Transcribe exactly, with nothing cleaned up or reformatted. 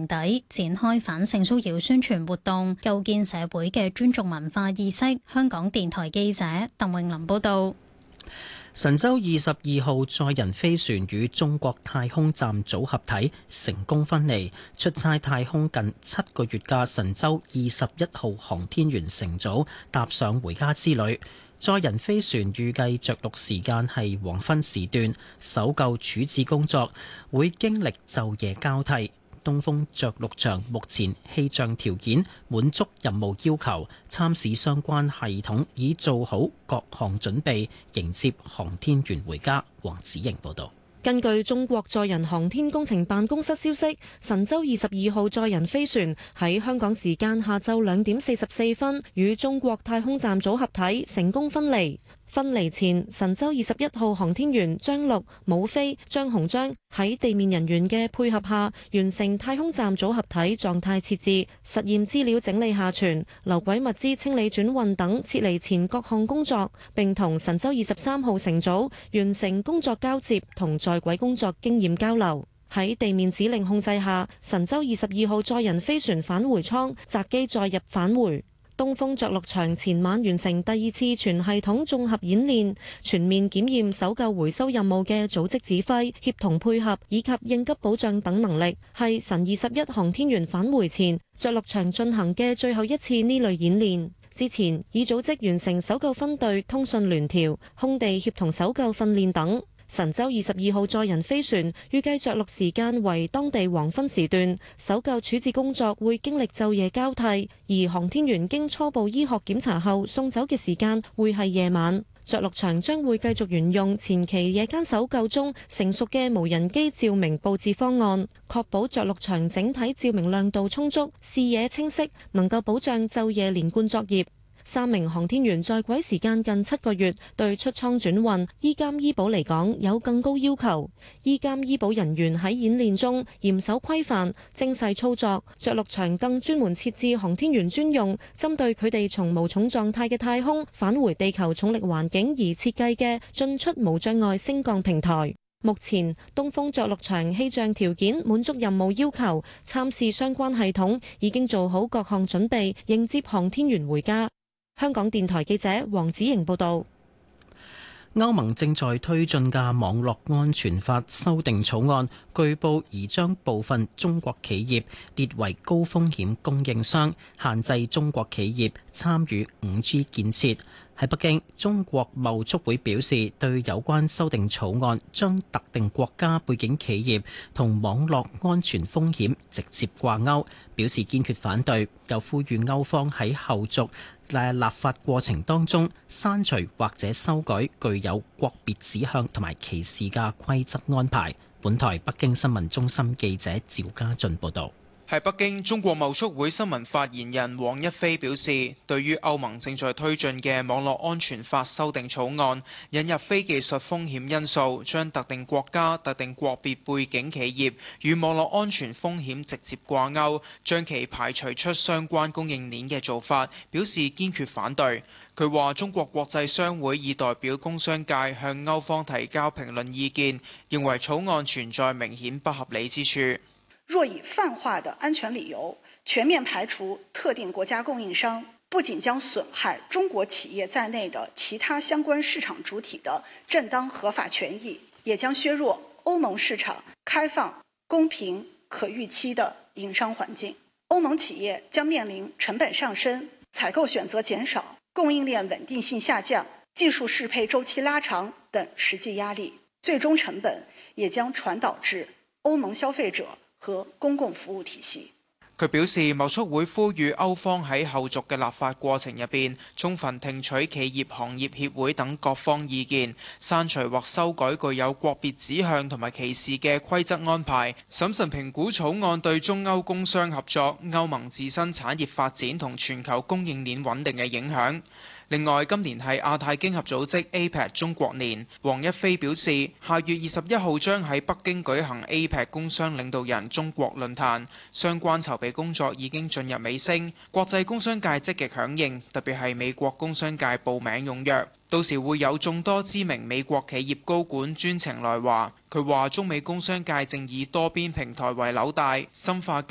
年底展開反性騷擾宣傳活動，構建社會嘅尊重文化意識。香港電台記者鄧穎琳報道。 神舟二十二號載人飛船與中國太空站組合體成功分離，出差太空近七個月嘅神舟二十一號航天員乘組踏上回家之旅。載人飛船預計着陸時間係黃昏時段，搜救處置工作會經歷晝夜交替。東風着陸場目前氣象條件滿足任務要求，參試相關系統已做好各項準備，迎接航天員回家。黃子瑩報道。 根據中國載人航天工程辦公室消息，神舟二十二號載人飛船喺香港時間下晝兩點四十四分與中國太空站組合體成功分離。分離前，神舟二十一號航天員張陸、武飛、張鴻章喺地面人員嘅配合下，完成太空站組合體狀態設置、實驗資料整理下傳、留軌物資清理轉運等撤離前各項工作，並同神舟二十三號乘組完成工作交接同在軌工作經驗交流。喺地面指令控制下，神舟二十二號載人飛船返回艙擇機載入返回。東風着陸場前晚完成第二次全系統綜合演練，全面檢驗搜救回收任務嘅組織指揮、協同配合以及應急保障等能力，係神二十一航天員返回前着陸場進行嘅最後一次呢類演練。之前已組織完成搜救分隊通訊聯調、空地協同搜救訓練等。神舟二十二號載人飛船預計着陸時間為當地黃昏時段，搜救處置工作會經歷晝夜交替，而航天員經初步醫學檢查後送走嘅時間會係夜晚。着陸場將會繼續沿用前期夜間搜救中成熟嘅無人機照明佈置方案，確保着陸場整體照明亮度充足、視野清晰，能夠保障晝夜連貫作業。三名航天員在軌時間近七個月，對出艙轉運、醫監醫保嚟講有更高要求。醫監醫保人員喺演練中嚴守規範、精細操作，着陸場更專門設置航天員專用，針對佢哋從無重狀態嘅太空返回地球重力環境而設計嘅進出無障礙升降平台。目前，東風着陸場氣象條件滿足任務要求，參試相關系統已經做好各項準備，迎接航天員回家。香港電台記者黃子瑩報道。 歐盟正在推進嘅網絡安全法修訂草案，據報已將部分中國企業列為高風險供應商，限制中國企業參與五 G 建設。喺北京，中國貿促會表示，對有關修訂草案將特定國家背景企業同網絡安全風險直接掛鈎，表示堅決反對，又呼籲歐方喺後續嘅立法過程當中刪除或者修改具有國別指向同埋歧視嘅規則安排。本台北京新聞中心記者趙家俊報道。 喺北京，中國貿促會新聞發言人黃一飛表示，對於歐盟正在推進嘅網絡安全法修訂草案，引入非技術風險因素，將特定國家、特定國別背景企業與網絡安全風險直接掛鈎，將其排除出相關供應鏈嘅做法，表示堅決反對。佢話：中國國際商會已代表工商界向歐方提交評論意見，認為草案存在明顯不合理之處。 若以泛化的安全理由全面排除特定國家供應商，不僅將損害中國企業在內的其他相關市場主體的正當合法權益，也將削弱歐盟市場開放、公平、可預期的營商環境。歐盟企業將面臨成本上升、採購選擇減少、供應鏈穩定性下降、技術適配週期拉長等實際壓力，最終成本也將傳導至歐盟消費者和公共服務體系。 佢表示，貿促會呼籲歐方喺後續嘅立法過程入邊，充分聽取企業行業協會等各方意見，刪除或修改具有國別指向同埋歧視嘅規則安排，審慎評估草案對中歐工商合作、歐盟自身產業發展同全球供應鏈穩定嘅影響。另外，今年係亞太經合組織 A P E C 中國年，黃一飛表示，下月二十一號將喺北京舉行 A P E C 工商領導人中國論壇，相關籌備工作已經進入尾聲，國際工商界積極響應，特別係美國工商界報名踴躍，到時會有眾多知名美國企業高管專程來華。佢話中美工商界正以多邊平台為紐帶，深化